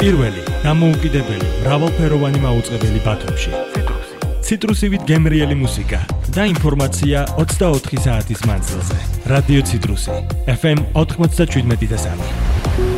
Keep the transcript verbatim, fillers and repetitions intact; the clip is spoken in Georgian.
პირველი, დამოუკიდებელი, მრავალფეროვანი მაუწყებელი ბათუმში. ციტრუსივით გემრიელი მუსიკა და ინფორმაცია ოცდაოთხი საათის მანძილზე. რადიო ციტრუსი, ეფ ემ ოთხმოცდაშვიდმეტი და სამი.